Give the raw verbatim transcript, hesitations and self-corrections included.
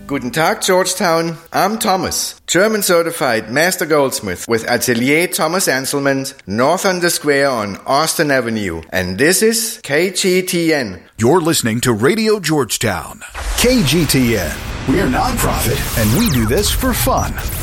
Guten Tag, Georgetown. I'm Thomas, German-certified master goldsmith with Atelier Thomas Anselman, north on the square on Austin Avenue. And this is K G T N. You're listening to Radio Georgetown. K G T N. We're nonprofit, and we do this for fun.